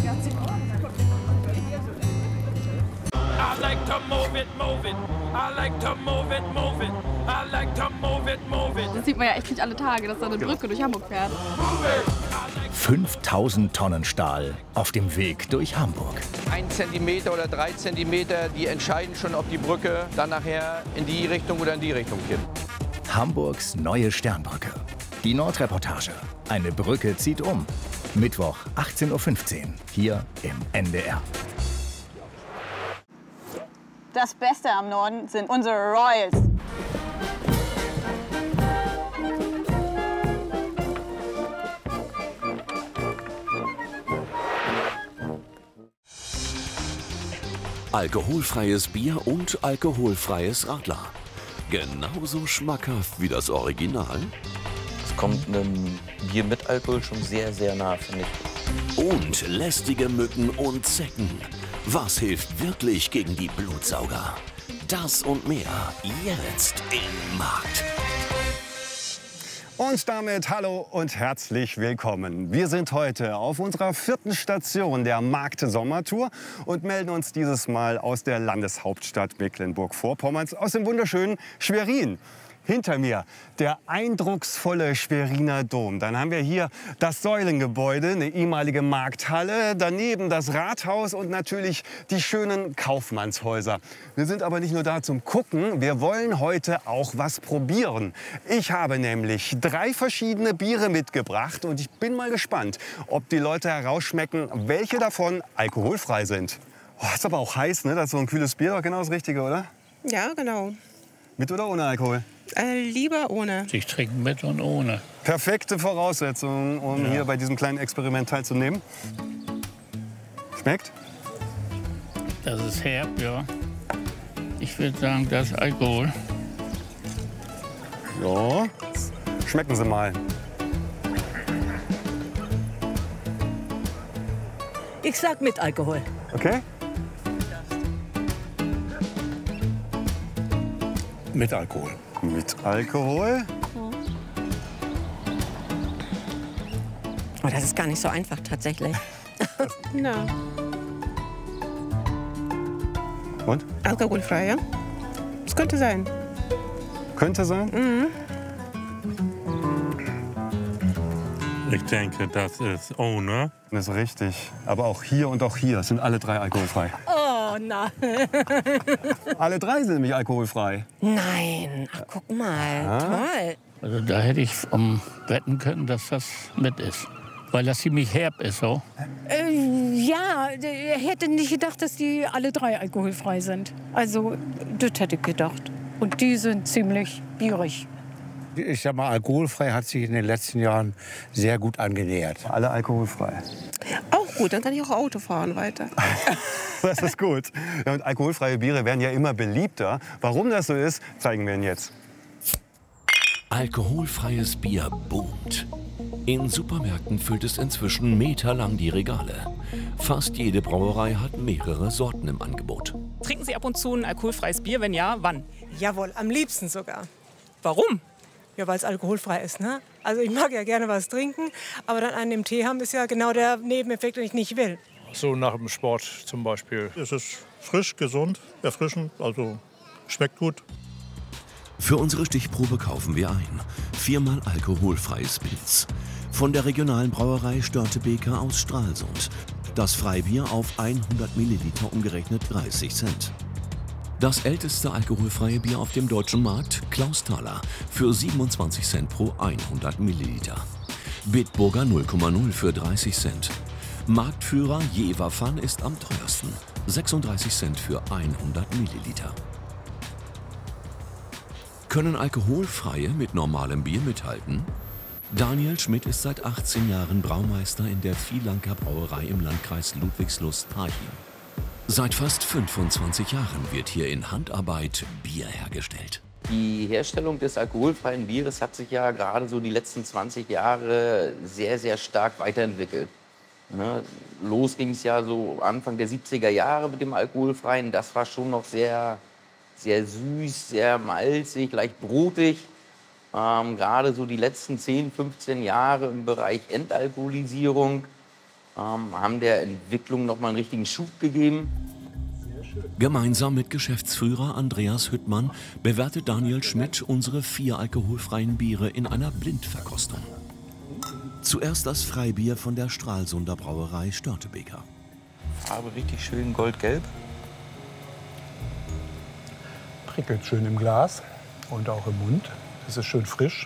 I like to move it, move it. I like to move it, move it. I like to move it, move it. Das sieht man ja echt nicht alle Tage, dass da eine Brücke durch Hamburg fährt. 5000 Tonnen Stahl auf dem Weg durch Hamburg. 1 Zentimeter oder 3 Zentimeter, die entscheiden schon, ob die Brücke dann nachher in die Richtung oder in die Richtung kippt. Hamburgs neue Sternbrücke. Die Nordreportage. Eine Brücke zieht um. Mittwoch 18:15 Uhr hier im NDR. Das Beste am Norden sind unsere Royals. Alkoholfreies Bier und alkoholfreies Radler. Genauso schmackhaft wie das Original. Es kommt einem Bier mit Alkohol schon sehr, sehr nah, finde ich. Und lästige Mücken und Zecken. Was hilft wirklich gegen die Blutsauger? Das und mehr jetzt im Markt. Und damit hallo und herzlich willkommen. Wir sind heute auf unserer 4. Station der Markt-Sommertour und melden uns dieses Mal aus der Landeshauptstadt Mecklenburg-Vorpommerns, aus dem wunderschönen Schwerin. Hinter mir der eindrucksvolle Schweriner Dom. Dann haben wir hier das Säulengebäude, eine ehemalige Markthalle, daneben das Rathaus und natürlich die schönen Kaufmannshäuser. Wir sind aber nicht nur da zum Gucken, wir wollen heute auch was probieren. Ich habe nämlich 3 verschiedene Biere mitgebracht und ich bin mal gespannt, ob die Leute herausschmecken, welche davon alkoholfrei sind. Oh, ist aber auch heiß, ne? Das ist so ein kühles Bier, doch genau das Richtige, oder? Ja, genau. Mit oder ohne Alkohol? Lieber ohne. Ich trinke mit und ohne. Perfekte Voraussetzungen, um hier bei diesem kleinen Experiment teilzunehmen. Schmeckt? Das ist herb, ja. Ich würde sagen, das ist Alkohol. Ja, schmecken Sie mal. Ich sag mit Alkohol. Okay? Mit Alkohol. Mit Alkohol? Oh, das ist gar nicht so einfach, tatsächlich. Na. Und? Alkoholfrei, ja? Das könnte sein. Könnte sein? Mhm. Ich denke, das ist ohne. Das ist richtig. Aber auch hier sind alle 3 alkoholfrei. Oh nein. Alle 3 sind nämlich alkoholfrei. Nein, ach, guck mal, toll. Also da hätte ich wetten können, dass das mit ist. Weil das ziemlich herb ist, so. Ja, er hätte nicht gedacht, dass die alle 3 alkoholfrei sind. Also, das hätte ich gedacht. Und die sind ziemlich bierig. Ich sag mal, alkoholfrei hat sich in den letzten Jahren sehr gut angenähert. Alle alkoholfrei. Auch gut, dann kann ich auch Auto fahren weiter. Das ist gut. Ja, und alkoholfreie Biere werden ja immer beliebter. Warum das so ist, zeigen wir Ihnen jetzt. Alkoholfreies Bier boomt. In Supermärkten füllt es inzwischen meterlang die Regale. Fast jede Brauerei hat mehrere Sorten im Angebot. Trinken Sie ab und zu ein alkoholfreies Bier? Wenn ja, wann? Jawohl, am liebsten sogar. Warum? Ja, weil es alkoholfrei ist, ne? Also ich mag ja gerne was trinken, aber dann einen im Tee haben ist ja genau der Nebeneffekt, den ich nicht will. So nach dem Sport zum Beispiel. Es ist frisch, gesund, erfrischend, also schmeckt gut. Für unsere Stichprobe kaufen wir ein. 4-mal alkoholfreies Pilz. Von der regionalen Brauerei Störtebeker aus Stralsund. Das Freibier auf 100 Milliliter umgerechnet 30 Cent. Das älteste alkoholfreie Bier auf dem deutschen Markt, Klausthaler, für 27 Cent pro 100 Milliliter. Bitburger 0,0 für 30 Cent. Marktführer Jever Fun ist am teuersten, 36 Cent für 100 Milliliter. Können alkoholfreie mit normalem Bier mithalten? Daniel Schmidt ist seit 18 Jahren Braumeister in der Vielanker Brauerei im Landkreis Ludwigslust-Parchim. Seit fast 25 Jahren wird hier in Handarbeit Bier hergestellt. Die Herstellung des alkoholfreien Bieres hat sich ja gerade so die letzten 20 Jahre sehr, sehr stark weiterentwickelt. Ne? Los ging es ja so Anfang der 70er Jahre mit dem alkoholfreien. Das war schon noch sehr, sehr süß, sehr malzig, leicht brotig. Gerade so die letzten 10, 15 Jahre im Bereich Entalkoholisierung haben der Entwicklung noch mal einen richtigen Schub gegeben. Gemeinsam mit Geschäftsführer Andreas Hüttmann bewertet Daniel Schmidt unsere 4 alkoholfreien Biere in einer Blindverkostung. Zuerst das Freibier von der Stralsunder Brauerei Störtebeker. Farbe richtig schön goldgelb. Prickelt schön im Glas und auch im Mund. Das ist schön frisch.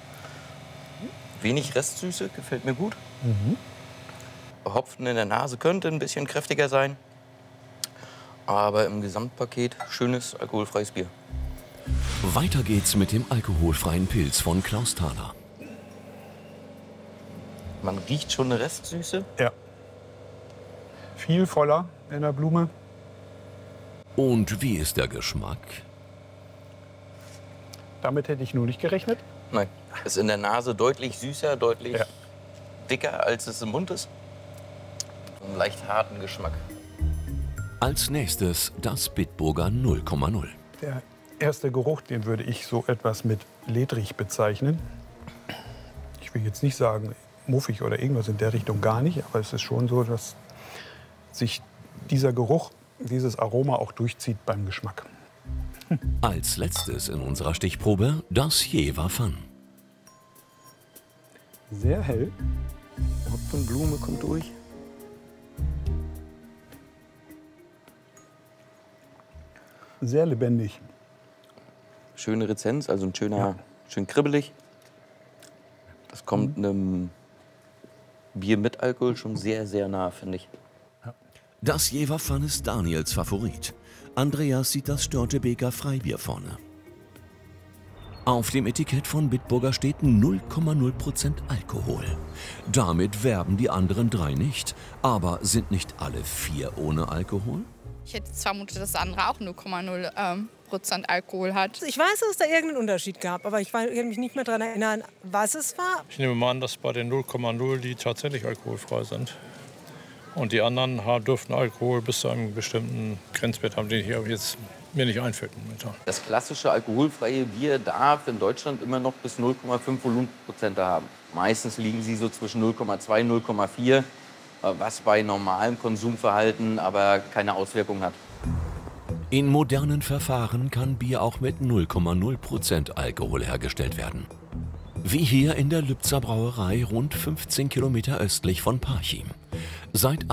Wenig Restsüße, gefällt mir gut. Hopfen in der Nase könnte ein bisschen kräftiger sein. Aber im Gesamtpaket schönes alkoholfreies Bier. Weiter geht's mit dem alkoholfreien Pilz von Klaus Thaler. Man riecht schon eine Restsüße. Ja. Viel voller in der Blume. Und wie ist der Geschmack? Damit hätte ich nur nicht gerechnet. Nein, ist in der Nase deutlich süßer, deutlich dicker, als es im Mund ist. Einen leicht harten Geschmack. Als nächstes das Bitburger 0,0. Der erste Geruch, den würde ich so etwas mit ledrig bezeichnen. Ich will jetzt nicht sagen muffig oder irgendwas in der Richtung, gar nicht. Aber es ist schon so, dass sich dieser Geruch, dieses Aroma auch durchzieht beim Geschmack. Als letztes in unserer Stichprobe das Jever Fun. Sehr hell. Hopfenblume kommt durch. Sehr lebendig. Schöne Rezenz, also ein schöner, schön kribbelig. Das kommt einem Bier mit Alkohol schon sehr, sehr nah, finde ich. Das Jever Fun ist Daniels Favorit. Andreas sieht das Störtebeker Freibier vorne. Auf dem Etikett von Bitburger steht 0,0% Alkohol. Damit werben die anderen 3 nicht. Aber sind nicht alle 4 ohne Alkohol? Ich hätte jetzt vermutet, dass das andere auch 0,0% Alkohol hat. Ich weiß, dass es da irgendeinen Unterschied gab, aber ich kann mich nicht mehr daran erinnern, was es war. Ich nehme mal an, dass bei den 0,0 die tatsächlich alkoholfrei sind. Und die anderen dürften Alkohol bis zu einem bestimmten Grenzwert haben, den ich jetzt mir nicht einfällt momentan. Das klassische alkoholfreie Bier darf in Deutschland immer noch bis 0,5 Volumenprozente haben. Meistens liegen sie so zwischen 0,2 und 0,4, was bei normalem Konsumverhalten aber keine Auswirkung hat. In modernen Verfahren kann Bier auch mit 0,0% Alkohol hergestellt werden. Wie hier in der Lübzer Brauerei rund 15 Kilometer östlich von Parchim. Seit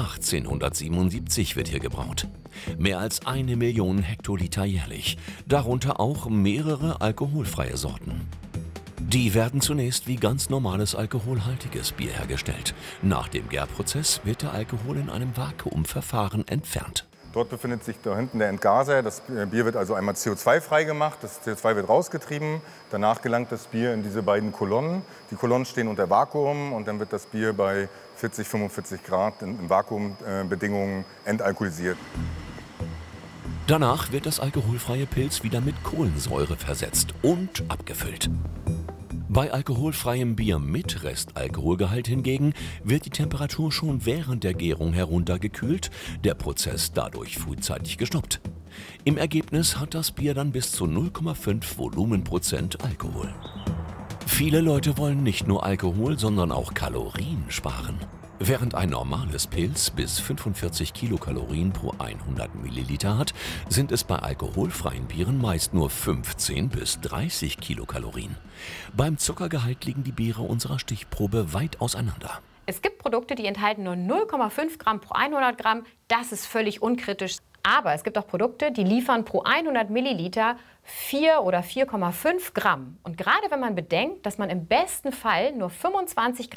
1877 wird hier gebraut. Mehr als 1 Million Hektoliter jährlich, darunter auch mehrere alkoholfreie Sorten. Die werden zunächst wie ganz normales alkoholhaltiges Bier hergestellt. Nach dem Gärprozess wird der Alkohol in einem Vakuumverfahren entfernt. Dort befindet sich da hinten der Entgaser. Das Bier wird also einmal CO2-frei gemacht. Das CO2 wird rausgetrieben. Danach gelangt das Bier in diese beiden Kolonnen. Die Kolonnen stehen unter Vakuum und dann wird das Bier bei 40, 45 Grad in Vakuumbedingungen entalkoholisiert. Danach wird das alkoholfreie Pilz wieder mit Kohlensäure versetzt und abgefüllt. Bei alkoholfreiem Bier mit Restalkoholgehalt hingegen wird die Temperatur schon während der Gärung heruntergekühlt, der Prozess dadurch frühzeitig gestoppt. Im Ergebnis hat das Bier dann bis zu 0,5 Volumenprozent Alkohol. Viele Leute wollen nicht nur Alkohol, sondern auch Kalorien sparen. Während ein normales Pilz bis 45 Kilokalorien pro 100 Milliliter hat, sind es bei alkoholfreien Bieren meist nur 15 bis 30 Kilokalorien. Beim Zuckergehalt liegen die Biere unserer Stichprobe weit auseinander. Es gibt Produkte, die enthalten nur 0,5 Gramm pro 100 Gramm. Das ist völlig unkritisch. Aber es gibt auch Produkte, die liefern pro 100 Milliliter 4 oder 4,5 Gramm. Und gerade wenn man bedenkt, dass man im besten Fall nur 25 Gramm